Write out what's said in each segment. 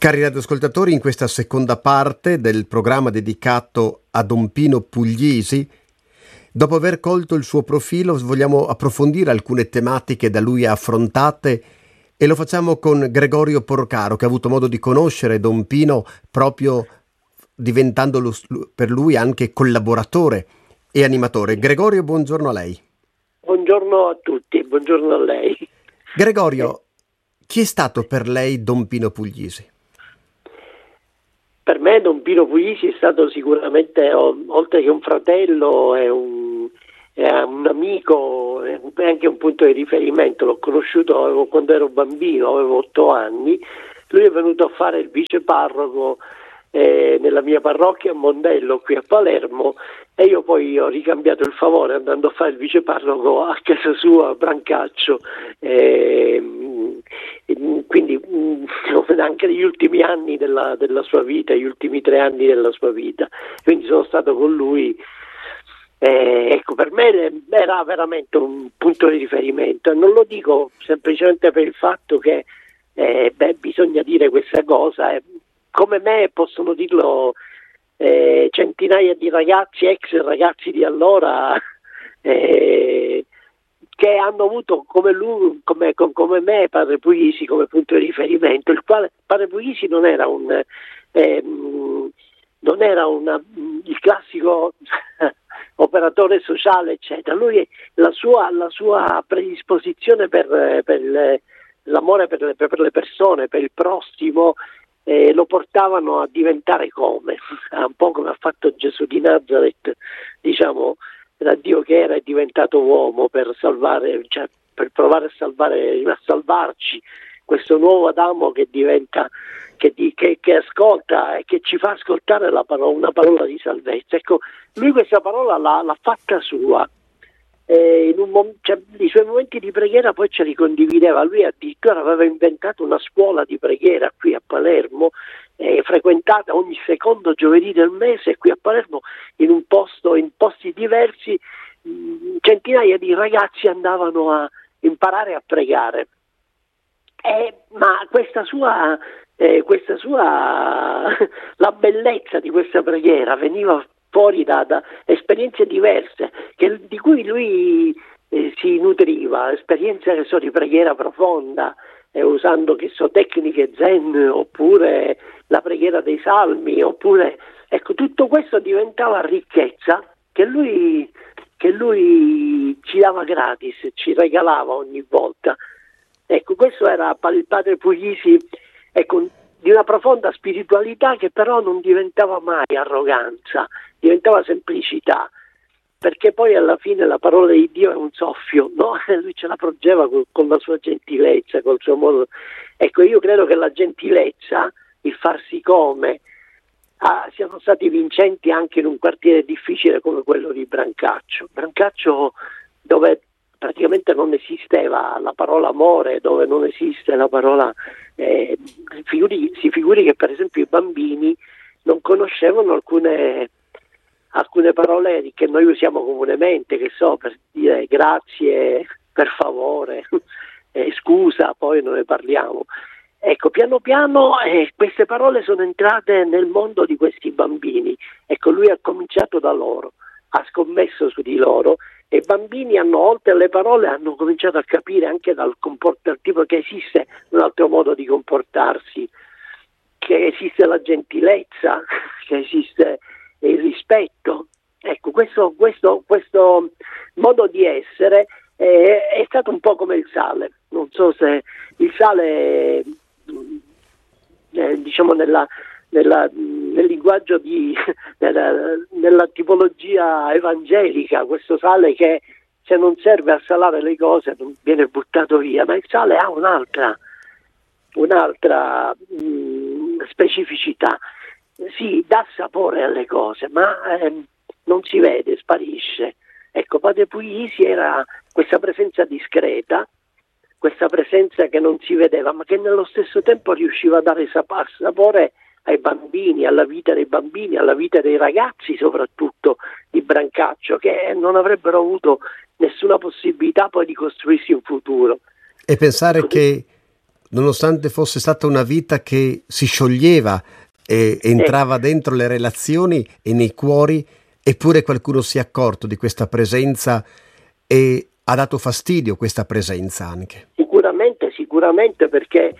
Cari radioascoltatori, in questa seconda parte del programma dedicato a Don Pino Puglisi, dopo aver colto il suo profilo, vogliamo approfondire alcune tematiche da lui affrontate e lo facciamo con Gregorio Porcaro, che ha avuto modo di conoscere Don Pino proprio diventando per lui anche collaboratore e animatore. Gregorio, buongiorno a lei. Buongiorno a tutti, buongiorno a lei. Gregorio, chi è stato per lei Don Pino Puglisi? Per me Don Pino Puglisi è stato sicuramente, oltre che un fratello, è un amico, è anche un punto di riferimento. L'ho conosciuto quando ero bambino, avevo 8 anni. Lui è venuto a fare il viceparroco nella mia parrocchia a Mondello, qui a Palermo, e io poi ho ricambiato il favore andando a fare il viceparroco a casa sua a Brancaccio. Quindi anche negli ultimi anni della sua vita, gli ultimi 3 anni della sua vita, quindi sono stato con lui. Ecco, per me era veramente un punto di riferimento, e non lo dico semplicemente per il fatto che bisogna dire questa cosa, come me possono dirlo centinaia di ragazzi, ex ragazzi di allora, che hanno avuto come lui, come me, Padre Puglisi come punto di riferimento, il quale Padre Puglisi non era il classico operatore sociale, eccetera. Lui, la sua predisposizione per l'amore per le persone, per il prossimo, lo portavano a diventare un po' come ha fatto Gesù di Nazareth, diciamo, da Dio che era, è diventato uomo per salvare, cioè per provare a salvarci, questo nuovo Adamo che diventa, che ascolta e che ci fa ascoltare una parola di salvezza. Ecco, lui questa parola l'ha fatta sua. I suoi momenti di preghiera poi ce li condivideva. Lui addirittura aveva inventato una scuola di preghiera qui a Palermo, frequentata ogni secondo giovedì del mese. Qui a Palermo, in posti diversi, centinaia di ragazzi andavano a imparare a pregare. Ma questa sua la bellezza di questa preghiera veniva fuori da esperienze diverse di cui lui si nutriva, esperienze di preghiera profonda, usando tecniche zen, oppure la preghiera dei salmi, oppure ecco, tutto questo diventava ricchezza che lui ci dava gratis, ci regalava ogni volta. Ecco, questo era il Padre Puglisi, ecco, di una profonda spiritualità che però non diventava mai arroganza, diventava semplicità, perché poi alla fine la parola di Dio è un soffio, no? Lui ce la proggeva con la sua gentilezza, col suo modo. Ecco, io credo che la gentilezza, il farsi come, siano stati vincenti anche in un quartiere difficile come quello di Brancaccio, dove praticamente non esisteva la parola amore, dove non esiste la parola, si figuri che per esempio i bambini non conoscevano alcune parole che noi usiamo comunemente, che per dire grazie, per favore, scusa, poi non ne parliamo. Ecco, piano piano queste parole sono entrate nel mondo di questi bambini. Ecco, lui ha cominciato da loro, ha scommesso su di loro, e i bambini oltre alle parole, hanno cominciato a capire anche dal tipo che esiste un altro modo di comportarsi, che esiste la gentilezza, che esiste il rispetto. Ecco, questo modo di essere è stato un po' come il sale. Non so se il sale, diciamo nel linguaggio nella tipologia evangelica, questo sale che se non serve a salare le cose non viene buttato via, ma il sale ha un'altra specificità. Sì, dà sapore alle cose, ma non si vede, sparisce. Ecco, Padre Puglisi era questa presenza discreta, questa presenza che non si vedeva, ma che nello stesso tempo riusciva a dare sapore ai bambini, alla vita dei bambini, alla vita dei ragazzi soprattutto di Brancaccio, che non avrebbero avuto nessuna possibilità poi di costruirsi un futuro. E pensare che nonostante fosse stata una vita che si scioglieva e entrava dentro le relazioni e nei cuori, eppure qualcuno si è accorto di questa presenza e ha dato fastidio questa presenza anche. Sicuramente perché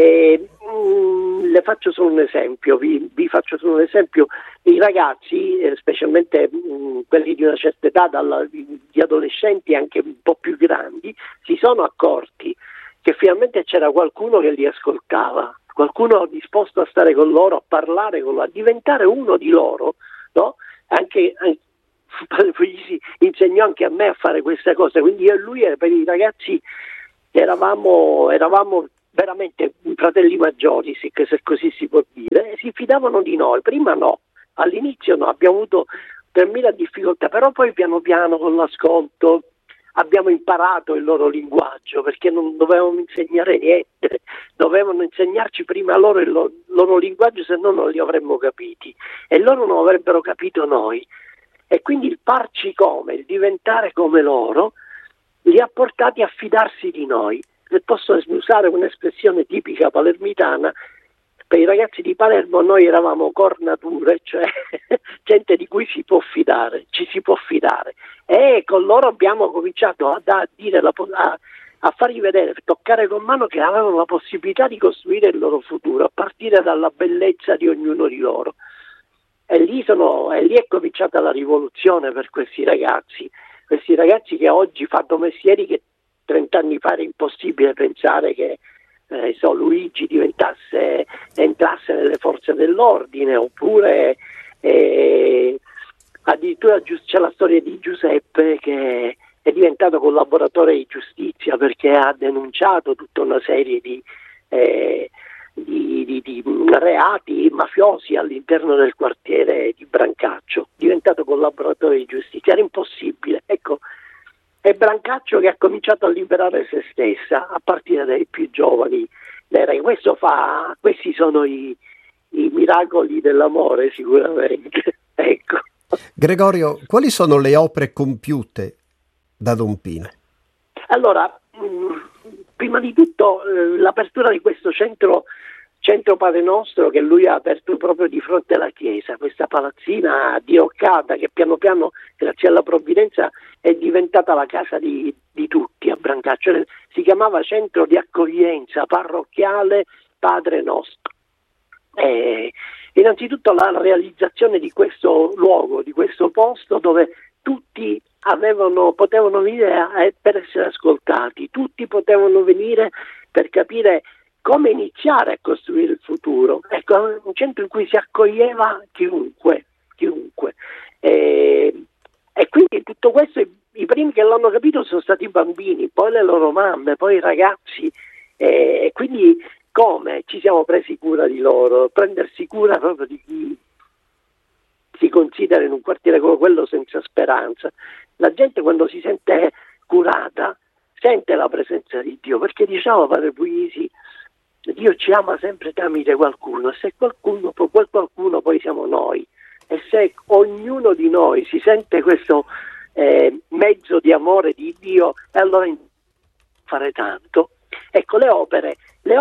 le faccio solo un esempio, vi faccio solo un esempio. I ragazzi, specialmente quelli di una certa età, di adolescenti anche un po' più grandi, si sono accorti che finalmente c'era qualcuno che li ascoltava, qualcuno disposto a stare con loro, a parlare con loro, a diventare uno di loro, no? Anche si insegnò anche a me a fare questa cosa, quindi io e lui per i ragazzi eravamo veramente fratelli maggiori, se così si può dire, e si fidavano di noi. Prima no, all'inizio no, abbiamo avuto 3.000 difficoltà, però poi piano piano con l'ascolto abbiamo imparato il loro linguaggio, perché non dovevamo insegnare niente, dovevano insegnarci prima loro il loro linguaggio, se no non li avremmo capiti e loro non avrebbero capito noi. E quindi il farci come, il diventare come loro, li ha portati a fidarsi di noi. Se posso usare un'espressione tipica palermitana, per i ragazzi di Palermo noi eravamo cornature, cioè gente di cui si può fidare, ci si può fidare. E con loro abbiamo cominciato a fargli vedere, a toccare con mano che avevano la possibilità di costruire il loro futuro, a partire dalla bellezza di ognuno di loro. E lì è cominciata la rivoluzione per questi ragazzi che oggi fanno mestieri che 30 anni fa era impossibile pensare che Luigi entrasse nelle forze dell'ordine, oppure addirittura c'è la storia di Giuseppe che è diventato collaboratore di giustizia perché ha denunciato tutta una serie di reati mafiosi all'interno del quartiere di Brancaccio, diventato collaboratore di giustizia, era impossibile. Ecco, è Brancaccio che ha cominciato a liberare se stessa a partire dai più giovani. Questi sono i miracoli dell'amore, sicuramente. Ecco. Gregorio, quali sono le opere compiute da Don Pino? Allora, prima di tutto l'apertura di questo centro Padre Nostro che lui ha aperto proprio di fronte alla chiesa, questa palazzina diroccata che piano piano, grazie alla provvidenza, è diventata la casa di tutti a Brancaccio. Si chiamava Centro di Accoglienza Parrocchiale Padre Nostro. Innanzitutto la realizzazione di questo luogo, di questo posto dove tutti potevano venire per essere ascoltati, tutti potevano venire per capire come iniziare a costruire il futuro. Ecco, un centro in cui si accoglieva chiunque. E quindi tutto questo, i primi che l'hanno capito sono stati i bambini, poi le loro mamme, poi i ragazzi, e quindi come ci siamo presi cura di loro, prendersi cura proprio di chi si considera in un quartiere come quello senza speranza. La gente quando si sente curata sente la presenza di Dio, perché diciamo Padre Puglisi, Dio ci ama sempre tramite qualcuno, e se quel qualcuno poi siamo noi, e se ognuno di noi si sente questo mezzo di amore di Dio, e allora fare tanto. Ecco, le opere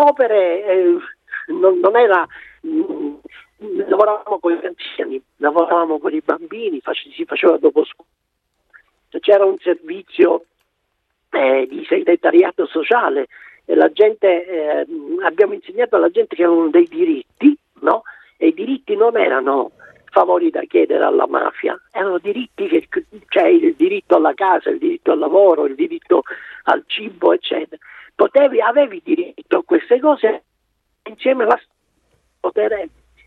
non era, lavoravamo con gli anziani, lavoravamo con i bambini, si faceva dopo scuola, c'era un servizio di segretariato sociale, e la gente, abbiamo insegnato alla gente che avevano dei diritti, no? E i diritti non erano favori da chiedere alla mafia, erano diritti cioè il diritto alla casa, il diritto al lavoro, il diritto al cibo, eccetera. Avevi diritto a queste cose, insieme a poter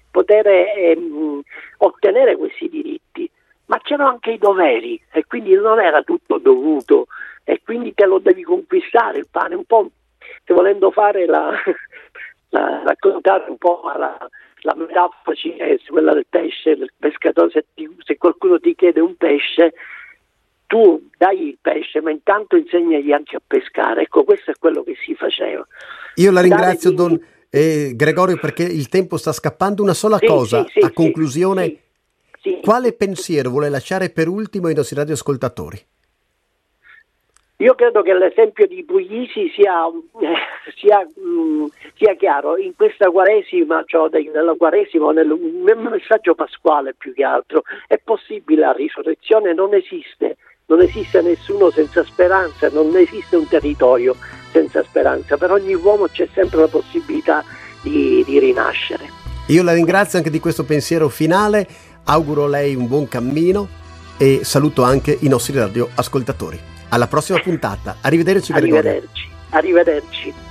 ottenere questi diritti, ma c'erano anche i doveri, e quindi non era tutto dovuto, e quindi te lo devi conquistare il pane, un po', se volendo fare raccontare un po' la metafora cinese, quella del pesce, del pescatore. Se qualcuno ti chiede un pesce, tu dai il pesce, ma intanto insegnagli anche a pescare. Ecco, questo è quello che si faceva. Io la ringrazio, Don Gregorio, perché il tempo sta scappando. Una sola cosa, a conclusione, quale pensiero vuole lasciare per ultimo ai nostri radioascoltatori? Io credo che l'esempio di Puglisi sia chiaro in questa Quaresima, cioè nella Quaresima, nel messaggio pasquale più che altro. È possibile la risurrezione, non esiste nessuno senza speranza, non esiste un territorio senza speranza. Per ogni uomo c'è sempre la possibilità di rinascere. Io la ringrazio anche di questo pensiero finale, auguro a lei un buon cammino e saluto anche i nostri radioascoltatori. Alla prossima puntata, arrivederci. Arrivederci.